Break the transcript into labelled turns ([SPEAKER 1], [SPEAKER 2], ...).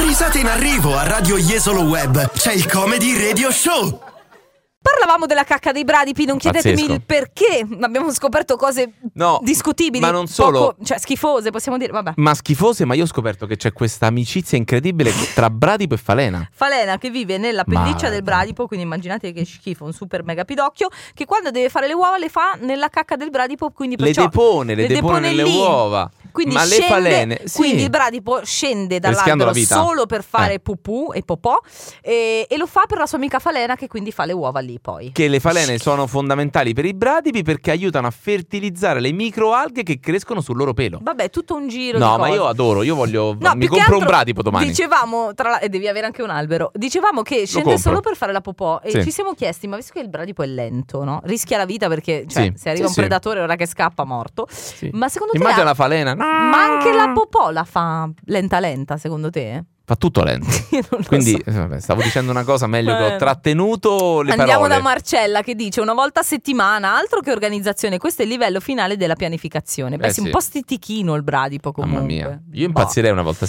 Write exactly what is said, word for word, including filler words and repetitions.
[SPEAKER 1] Risate in arrivo a Radio Jesolo Web. C'è il Comedy Radio Show.
[SPEAKER 2] Parlavamo della cacca dei bradipi, non chiedetemi
[SPEAKER 3] Pazzesco.
[SPEAKER 2] il perché. Abbiamo scoperto cose
[SPEAKER 3] No,
[SPEAKER 2] discutibili,
[SPEAKER 3] ma non solo.
[SPEAKER 2] poco, cioè schifose, possiamo dire, vabbè.
[SPEAKER 3] Ma schifose, ma io ho scoperto che c'è questa amicizia incredibile tra bradipo e falena.
[SPEAKER 2] Falena che vive nella pelliccia
[SPEAKER 3] Ma-
[SPEAKER 2] del bradipo, quindi immaginate che schifo, un super mega pidocchio, che quando deve fare le uova le fa nella cacca del bradipo, quindi
[SPEAKER 3] Le
[SPEAKER 2] perciò
[SPEAKER 3] depone, le, depone nelle
[SPEAKER 2] lì.
[SPEAKER 3] uova.
[SPEAKER 2] Quindi
[SPEAKER 3] ma
[SPEAKER 2] scende,
[SPEAKER 3] le falene, sì.
[SPEAKER 2] quindi il bradipo scende
[SPEAKER 3] Rischiando
[SPEAKER 2] dall'albero
[SPEAKER 3] la vita.
[SPEAKER 2] solo per fare
[SPEAKER 3] Eh.
[SPEAKER 2] pupù e popò e, e lo fa per la sua amica falena che quindi fa le uova lì poi.
[SPEAKER 3] Che le falene sono fondamentali per i bradipi perché aiutano a fertilizzare le microalghe che crescono sul loro pelo.
[SPEAKER 2] Vabbè, tutto un giro
[SPEAKER 3] No,
[SPEAKER 2] di
[SPEAKER 3] ma
[SPEAKER 2] cose.
[SPEAKER 3] io adoro, io voglio.
[SPEAKER 2] No,
[SPEAKER 3] mi
[SPEAKER 2] più che
[SPEAKER 3] compro un
[SPEAKER 2] altro
[SPEAKER 3] bradipo domani.
[SPEAKER 2] Dicevamo, tra la- e devi avere anche un albero. Dicevamo che scende
[SPEAKER 3] compro.
[SPEAKER 2] solo per fare la popò. E
[SPEAKER 3] Sì.
[SPEAKER 2] ci siamo chiesti, ma visto che il bradipo è lento, no? Rischia la vita perché cioè,
[SPEAKER 3] Sì.
[SPEAKER 2] se arriva
[SPEAKER 3] Sì,
[SPEAKER 2] un
[SPEAKER 3] sì.
[SPEAKER 2] predatore ora che scappa morto.
[SPEAKER 3] Sì.
[SPEAKER 2] Ma secondo
[SPEAKER 3] Immagina
[SPEAKER 2] te
[SPEAKER 3] la
[SPEAKER 2] ha-
[SPEAKER 3] falena.
[SPEAKER 2] Ma anche la popò la fa lenta lenta, secondo te?
[SPEAKER 3] Fa tutto lento.
[SPEAKER 2] Io non lo
[SPEAKER 3] Quindi
[SPEAKER 2] so.
[SPEAKER 3] eh, vabbè, stavo dicendo una cosa meglio che
[SPEAKER 2] Eh.
[SPEAKER 3] ho trattenuto le
[SPEAKER 2] Andiamo
[SPEAKER 3] parole.
[SPEAKER 2] da Marcella che dice una volta a settimana, altro che organizzazione, questo è il livello finale della pianificazione. Beh,
[SPEAKER 3] Eh
[SPEAKER 2] sì,
[SPEAKER 3] sì.
[SPEAKER 2] un po' stitichino il bradipo comunque.
[SPEAKER 3] Mamma mia, io impazzirei una volta a